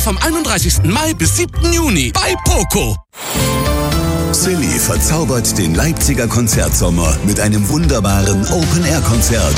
Vom 31. Mai bis 7. Juni bei Poco. Silly verzaubert den Leipziger Konzertsommer mit einem wunderbaren Open-Air-Konzert.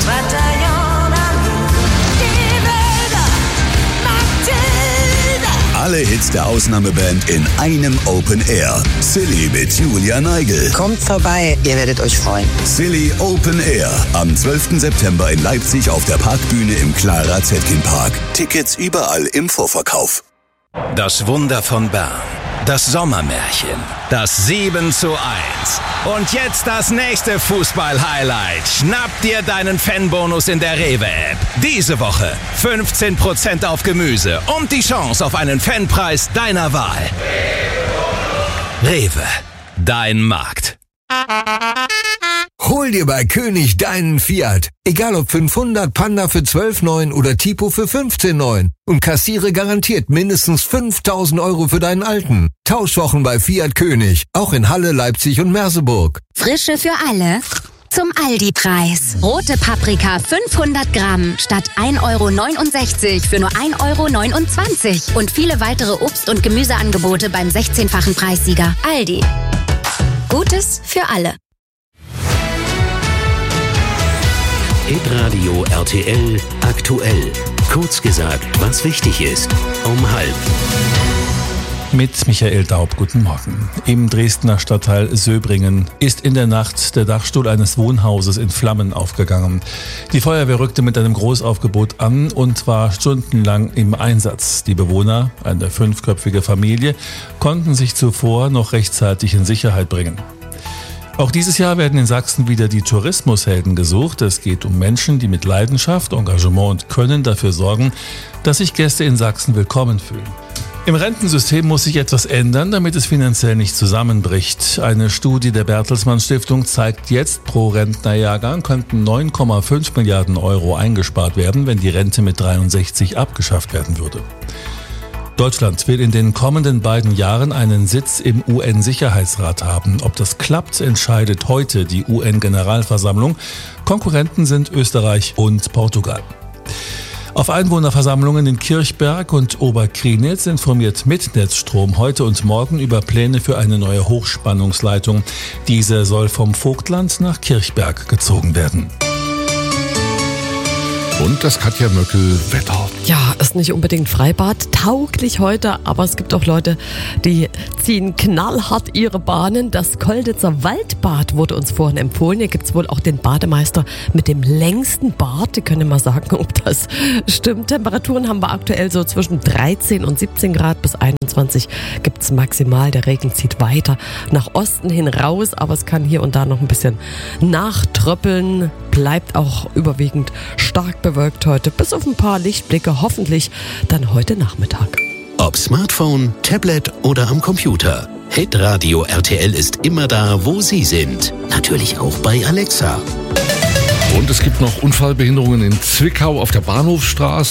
Alle Hits der Ausnahmeband in einem Open Air. Silly mit Julia Neigel. Kommt vorbei, ihr werdet euch freuen. Silly Open Air. Am 12. September in Leipzig auf der Parkbühne im Clara Zetkin Park. Tickets überall im Vorverkauf. Das Wunder von Bern. Das Sommermärchen. Das 7:1. Und jetzt das nächste Fußball-Highlight. Schnapp dir deinen Fanbonus in der Rewe-App. Diese Woche 15% auf Gemüse und die Chance auf einen Fanpreis deiner Wahl. Rewe. Dein Markt. Hol dir bei König deinen Fiat. Egal ob 500, Panda für 12,9 oder Tipo für 15,9. Und kassiere garantiert mindestens 5.000 € für deinen alten. Tauschwochen bei Fiat König. Auch in Halle, Leipzig und Merseburg. Frische für alle. Zum Aldi-Preis. Rote Paprika 500 Gramm statt 1,69 € für nur 1,29 €. Und viele weitere Obst- und Gemüseangebote beim 16-fachen Preissieger. Aldi. Gutes für alle. Hitradio RTL aktuell. Kurz gesagt, was wichtig ist. Um 12:30. Mit Michael Daub, guten Morgen. Im Dresdner Stadtteil Söbringen ist in der Nacht der Dachstuhl eines Wohnhauses in Flammen aufgegangen. Die Feuerwehr rückte mit einem Großaufgebot an und war stundenlang im Einsatz. Die Bewohner, eine 5-köpfige Familie, konnten sich zuvor noch rechtzeitig in Sicherheit bringen. Auch dieses Jahr werden in Sachsen wieder die Tourismushelden gesucht. Es geht um Menschen, die mit Leidenschaft, Engagement und Können dafür sorgen, dass sich Gäste in Sachsen willkommen fühlen. Im Rentensystem muss sich etwas ändern, damit es finanziell nicht zusammenbricht. Eine Studie der Bertelsmann Stiftung zeigt jetzt, pro Rentnerjahrgang könnten 9,5 Milliarden € eingespart werden, wenn die Rente mit 63 abgeschafft werden würde. Deutschland will in den kommenden beiden Jahren einen Sitz im UN-Sicherheitsrat haben. Ob das klappt, entscheidet heute die UN-Generalversammlung. Konkurrenten sind Österreich und Portugal. Auf Einwohnerversammlungen in Kirchberg und Oberkrienitz informiert Mitnetzstrom heute und morgen über Pläne für eine neue Hochspannungsleitung. Diese soll vom Vogtland nach Kirchberg gezogen werden. Und das Katja Möckel-Wetter. Ja, ist nicht unbedingt Freibad tauglich heute, aber es gibt auch Leute, die ziehen knallhart ihre Bahnen. Das Kolditzer Waldbad wurde uns vorhin empfohlen. Hier gibt es wohl auch den Bademeister mit dem längsten Bart. Die können mal sagen, ob das stimmt. Temperaturen haben wir aktuell so zwischen 13 und 17 Grad bis 21 gibt es maximal. Der Regen zieht weiter nach Osten hin raus, aber es kann hier und da noch ein bisschen nachtröppeln. Bleibt auch überwiegend stark bewölkt heute, bis auf ein paar Lichtblicke, hoffentlich dann heute Nachmittag. Ob Smartphone, Tablet oder am Computer. Hitradio RTL ist immer da, wo Sie sind. Natürlich auch bei Alexa. Und es gibt noch Unfallbehinderungen in Zwickau auf der Bahnhofstraße.